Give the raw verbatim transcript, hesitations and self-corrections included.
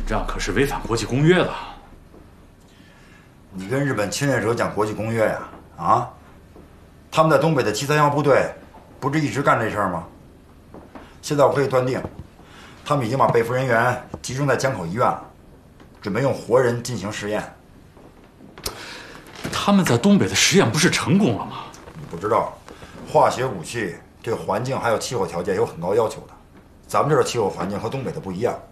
这样可是违反国际公约的。 你跟日本侵略者讲国际公约呀？啊？他们在东北的七三幺部队，不是一直干这事儿吗？现在我可以断定，他们已经把被俘人员集中在江口医院了，准备用活人进行实验。 他们在东北的实验不是成功了吗？ 你不知道，化学武器对环境还有气候条件有很高要求的，咱们这儿的气候环境和东北的不一样。